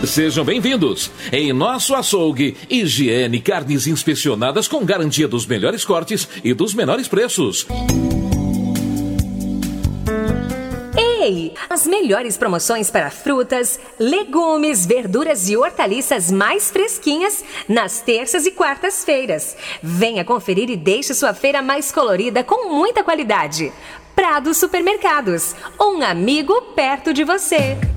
Sejam bem-vindos. Em nosso açougue, higiene, carnes inspecionadas com garantia dos melhores cortes e dos menores preços. Ei, as melhores promoções para frutas, legumes, verduras e hortaliças mais fresquinhas nas terças e quartas-feiras. Venha conferir e deixe sua feira mais colorida com muita qualidade. Prado Supermercados, um amigo perto de você.